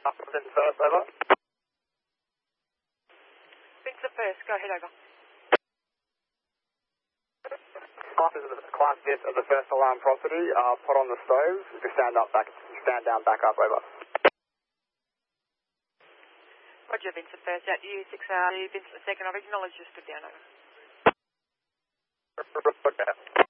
Vincent first, over. Vincent first, go ahead, over. Climb this of the first alarm property, put on the stoves, stand down, back up, over. Roger, Vincent first, out to you, 6 hours, Vincent second, I've acknowledged you stood down, over. Okay.